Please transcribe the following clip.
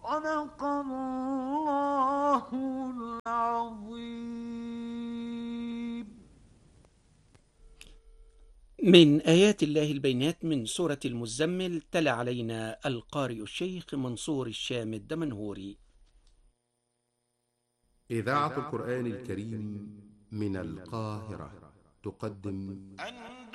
صدق الله العظيم. من آيات الله البينات من سورة المزمل، تلا علينا القارئ الشيخ منصور الشام الدمنهوري. إذاعة القرآن الكريم من القاهرة تقدم